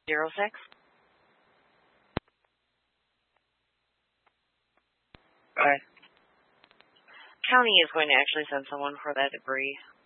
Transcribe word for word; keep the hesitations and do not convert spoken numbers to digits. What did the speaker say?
zero six. Bye. County is going to actually send someone for that debris.